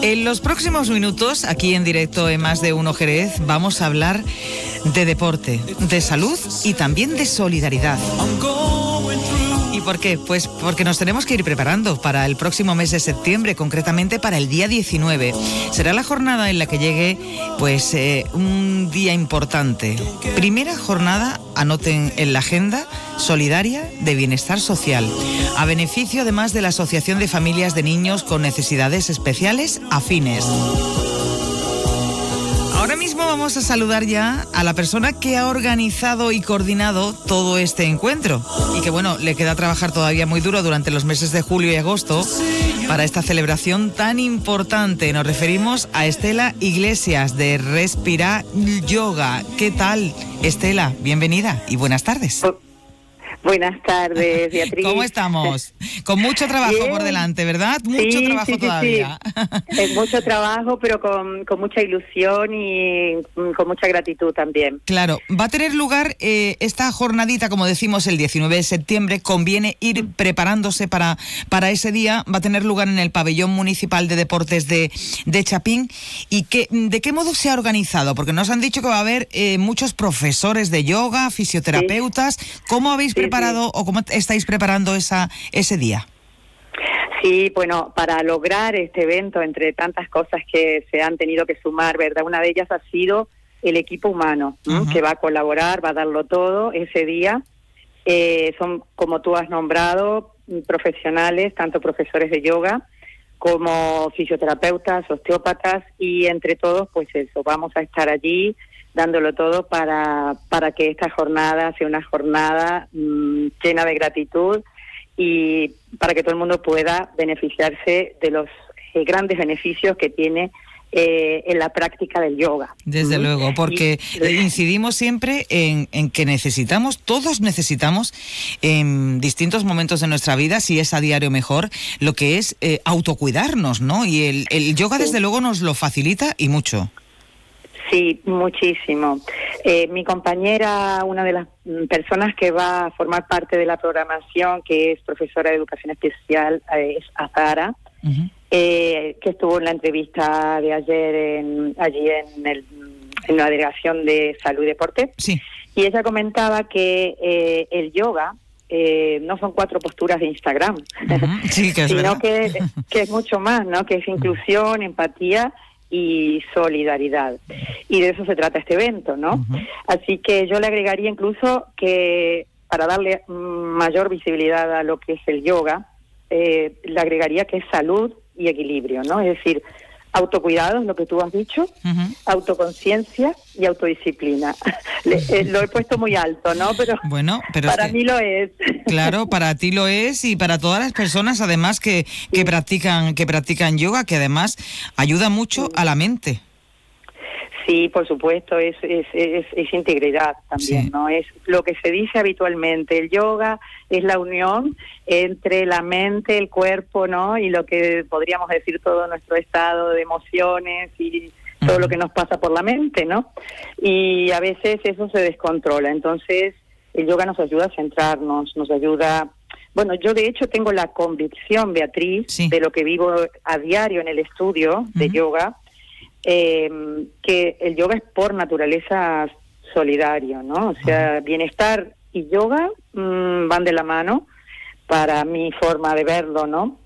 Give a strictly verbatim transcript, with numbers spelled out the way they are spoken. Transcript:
En los próximos minutos, aquí en directo en Más de Uno Jerez, vamos a hablar de deporte, de salud y también de solidaridad. ¿Y por qué? Pues porque nos tenemos que ir preparando para el próximo mes de septiembre, concretamente para el día diecinueve. Será la jornada en la que llegue pues eh, un día importante. Primera jornada, anoten en la agenda, solidaria de bienestar social, a beneficio además de la Asociación de Familias de Niños con Necesidades Especiales, AFINES. Ahora mismo vamos a saludar ya a la persona que ha organizado y coordinado todo este encuentro y que, bueno, le queda trabajar todavía muy duro durante los meses de julio y agosto para esta celebración tan importante. Nos referimos a Estela Iglesias de Respira Yoga. ¿Qué tal, Estela? Bienvenida y buenas tardes. Buenas tardes, Beatriz. ¿Cómo estamos? Con mucho trabajo Bien. por delante, ¿verdad? Mucho sí, trabajo sí, sí, todavía. Sí. Es mucho trabajo, pero con, con mucha ilusión y con mucha gratitud también. Claro, va a tener lugar eh, esta jornadita, como decimos, el diecinueve de septiembre. Conviene ir preparándose para, para ese día. Va a tener lugar en el Pabellón Municipal de Deportes de, de Chapín. ¿Y qué, de qué modo se ha organizado? Porque nos han dicho que va a haber eh, muchos profesores de yoga, fisioterapeutas. Sí. ¿Cómo habéis preparado? preparado o cómo estáis preparando esa ese día? Sí, bueno, para lograr este evento, entre tantas cosas que se han tenido que sumar, ¿verdad? Una de ellas ha sido el equipo humano, ¿no? Uh-huh. Que va a colaborar, va a darlo todo ese día. Eh, son, como tú has nombrado, profesionales, tanto profesores de yoga como fisioterapeutas, osteópatas, y entre todos, pues eso, vamos a estar allí dándolo todo para para que esta jornada sea una jornada mmm, llena de gratitud y para que todo el mundo pueda beneficiarse de los eh, grandes beneficios que tiene eh, en la práctica del yoga. Desde ¿Mm? luego, porque y, incidimos siempre en, en que necesitamos, todos necesitamos en distintos momentos de nuestra vida, si es a diario mejor, lo que es eh, autocuidarnos, ¿no? Y el, el yoga sí. desde luego nos lo facilita y mucho. Sí, muchísimo. Eh, mi compañera, una de las personas que va a formar parte de la programación, que es profesora de educación especial, eh, es Azara, uh-huh. eh, que estuvo en la entrevista de ayer en, allí en, el, en la Delegación de Salud y Deporte. Sí. Y ella comentaba que eh, el yoga eh, no son cuatro posturas de Instagram, uh-huh. sí, que es sino verdad. que, que es mucho más, ¿no? Que es inclusión, uh-huh. empatía y solidaridad. Y de eso se trata este evento, ¿no? Uh-huh. Así que yo le agregaría incluso que para darle mayor visibilidad a lo que es el yoga, eh, le agregaría que es salud y equilibrio, ¿no? Es decir, autocuidado, lo que tú has dicho, uh-huh. autoconciencia y autodisciplina. Le, eh, lo he puesto muy alto, ¿no? Pero, bueno, pero para es que, mí lo es. Claro, para ti lo es y para todas las personas además que, que sí. practican que practican yoga, que además ayuda mucho sí. a la mente. Sí, por supuesto, es es, es, es integridad también, sí. ¿no? Es lo que se dice habitualmente, el yoga es la unión entre la mente, el cuerpo, ¿no? Y lo que podríamos decir todo nuestro estado de emociones y todo uh-huh. lo que nos pasa por la mente, ¿no? Y a veces eso se descontrola, entonces el yoga nos ayuda a centrarnos, nos ayuda... Bueno, yo de hecho tengo la convicción, Beatriz, sí. de lo que vivo a diario en el estudio de uh-huh. yoga, Eh, que el yoga es por naturaleza solidario, ¿no? O sea, bienestar y yoga mmm, van de la mano para mi forma de verlo, ¿no?